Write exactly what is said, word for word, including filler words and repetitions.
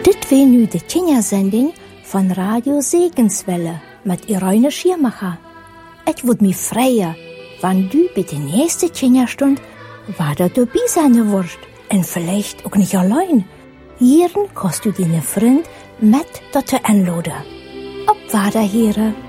Dit weer nu de Tjinja-zending van Radio Zegenswelle met Irene Schirmacher. Het wordt me vrijer, wanneer du bij de nächste Tjinja-stund weiter dabei sein wirst. En vielleicht ook niet alleen. Hierin kannst du deine Vriend met dazu einladen. Op Wiederhören.